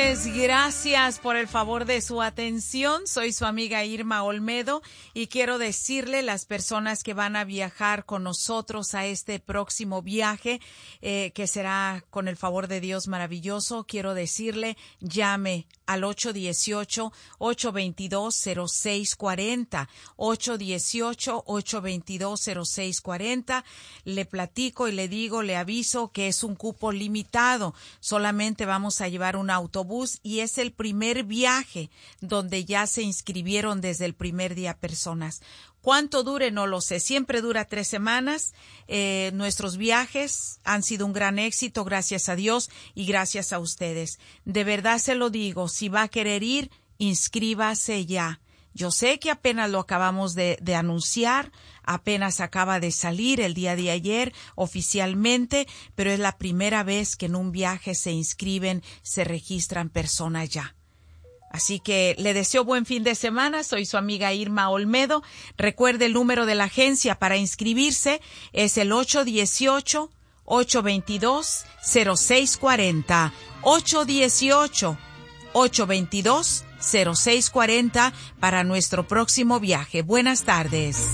tardes, gracias por el favor de su atención. Soy su amiga Irma Olmedo y quiero decirle las personas que van a viajar con nosotros a este próximo viaje, que será con el favor de Dios maravilloso. Quiero decirle, llame al 818-822-0640, 818-822-0640. Le platico y le digo, le aviso que es un cupo limitado. Solamente vamos a llevar un autobús y es el primer viaje donde ya se inscribieron desde el primer día personas. ¿Cuánto dure? No lo sé. Siempre dura 3 semanas. Nuestros viajes han sido un gran éxito, gracias a Dios y gracias a ustedes. De verdad se lo digo, si va a querer ir, inscríbase ya. Yo sé que apenas lo acabamos de anunciar, apenas acaba de salir el día de ayer oficialmente, pero es la primera vez que en un viaje se inscriben, se registran personas ya. Así que le deseo buen fin de semana. Soy su amiga Irma Olmedo. Recuerde el número de la agencia para inscribirse. Es el 818-822-0640. 818-822-0640 para nuestro próximo viaje. Buenas tardes.